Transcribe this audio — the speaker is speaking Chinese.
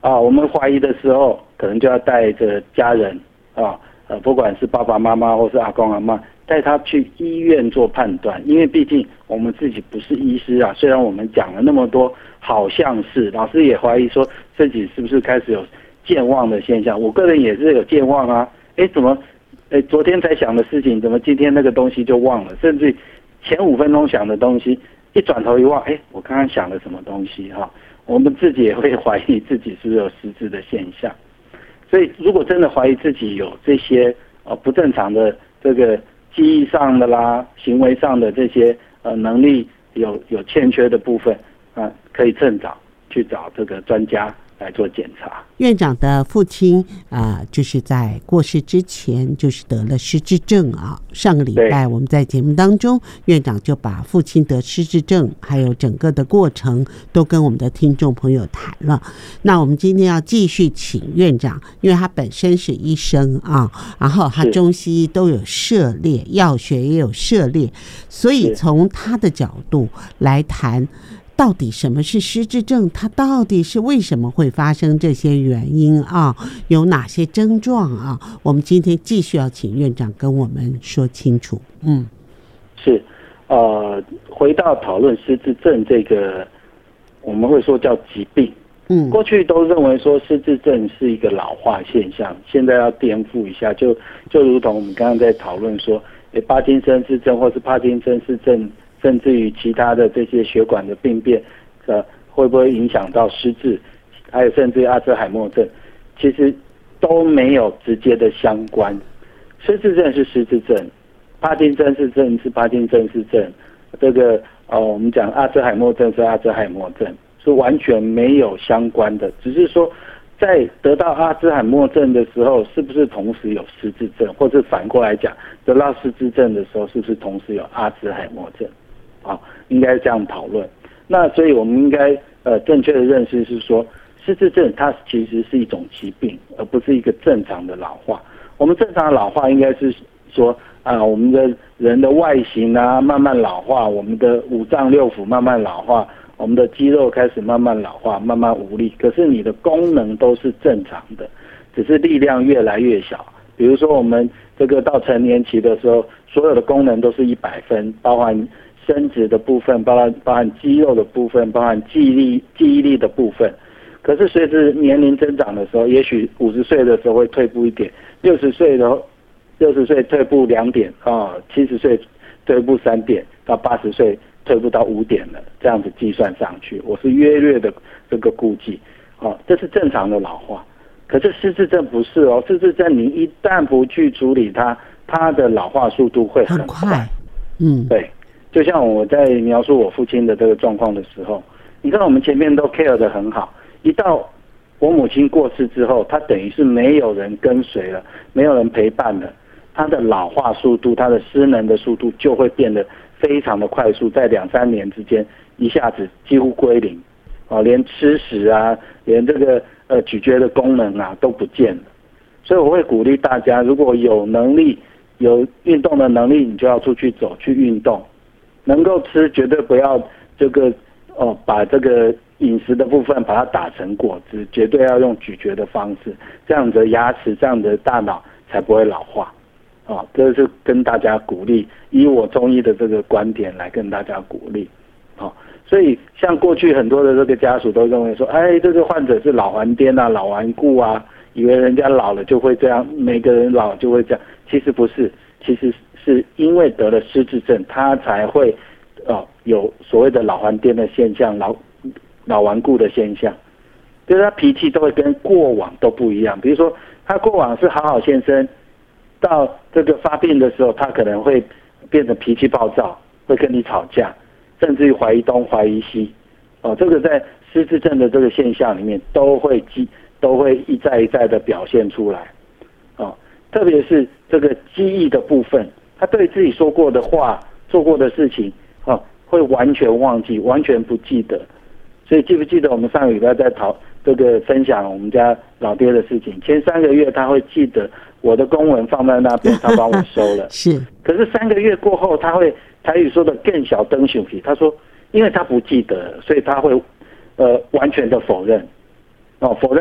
我们怀疑的时候，可能就要带着家人不管是爸爸妈妈或是阿公阿嬷，带他去医院做判断，因为毕竟我们自己不是医师啊。虽然我们讲了那么多，好像是老师也怀疑说自己是不是开始有健忘的现象。我个人也是有健忘啊，怎么昨天才想的事情，怎么今天那个东西就忘了？甚至前5分钟想的东西，一转头一忘，我刚刚想了什么东西哈？我们自己也会怀疑自己是不是有失智的现象。所以，如果真的怀疑自己有这些不正常的这个记忆上的啦、行为上的这些能力有欠缺的部分可以趁早去找这个专家来做检查。 院长的父亲就是在过世之前就是得了失智症啊。上个礼拜我们在节目当中，院长就把父亲得失智症还有整个的过程都跟我们的听众朋友谈了。那我们今天要继续请院长，因为他本身是医生啊，然后他中西医都有涉猎，药学也有涉猎，所以从他的角度来谈到底什么是失智症，它到底是为什么会发生这些原因啊？有哪些症状啊？我们今天继续要请院长跟我们说清楚。 是，回到讨论失智症这个，我们会说叫疾病。过去都认为说失智症是一个老化现象，现在要颠覆一下，就如同我们刚刚在讨论说，帕金森氏症或是帕金森氏症，甚至于其他的这些血管的病变，会不会影响到失智，还有甚至于阿兹海默症，其实都没有直接的相关。失智症是失智症，帕金森氏症是帕金森氏症，这个我们讲阿兹海默症是阿兹海默症，是完全没有相关的。只是说，在得到阿兹海默症的时候，是不是同时有失智症，或者反过来讲，得到失智症的时候，是不是同时有阿兹海默症？应该这样讨论。那所以我们应该正确的认识是说，失智症它其实是一种疾病，而不是一个正常的老化。我们正常的老化应该是说我们的人的外形慢慢老化，我们的五脏六腑慢慢老化，我们的肌肉开始慢慢老化，慢慢无力。可是你的功能都是正常的，只是力量越来越小。比如说我们这个到成年期的时候，所有的功能都是100分，包含生殖的部分，包含肌肉的部分，包含记忆力的部分。可是随着年龄增长的时候，也许50岁的时候会退步一点，60岁退步2点70岁退步3点，到80岁退步到5点了，这样子计算上去，我是约略的这个估计这是正常的老化。可是失智症不是失智症你一旦不去处理它的老化速度会很快。对。就像我在描述我父亲的这个状况的时候，你看我们前面都 care 得很好，一到我母亲过世之后，他等于是没有人跟随了，没有人陪伴了，他的老化速度，他的失能的速度就会变得非常的快速，在2-3年之间一下子几乎归零连吃食连这个咀嚼的功能都不见了。所以我会鼓励大家，如果有能力有运动的能力，你就要出去走去运动。能够吃绝对不要这个把这个饮食的部分把它打成果汁，绝对要用咀嚼的方式，这样的牙齿这样的大脑才不会老化这是跟大家鼓励，以我中医的这个观点来跟大家鼓励所以像过去很多的这个家属都认为说，这个患者是老顽癫老顽固以为人家老了就会这样，每个人老就会这样，其实不是，其实是因为得了失智症，他才会有所谓的老顽癫的现象，老顽固的现象，就是他脾气都会跟过往都不一样。比如说他过往是好好先生，到这个发病的时候，他可能会变得脾气暴躁，会跟你吵架，甚至于怀疑东怀疑西这个在失智症的这个现象里面都会一再一再的表现出来特别是这个记忆的部分，他对自己说过的话、做过的事情会完全忘记，完全不记得。所以记不记得我们上个礼拜在这个分享我们家老爹的事情，前3个月他会记得我的公文放在那边，他帮我收了是。可是3个月过后，他会台语说的更小灯熊皮，他说因为他不记得，所以他会完全的否认否认